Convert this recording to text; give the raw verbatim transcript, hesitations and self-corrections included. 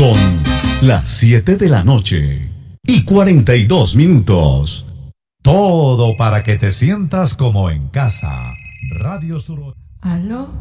Son las siete de la noche y cuarenta y dos minutos. Todo para que te sientas como en casa. Radio Sur. ¿Aló?